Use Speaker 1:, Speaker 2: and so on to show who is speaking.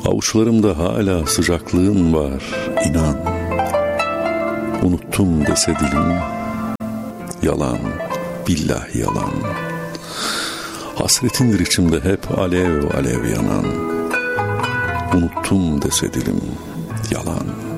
Speaker 1: Avuçlarımda hala sıcaklığın var, inan. Unuttum dese dilim, yalan, billahi yalan. Hasretindir içimde hep alev alev yanan. Unuttum dese dilim, yalan.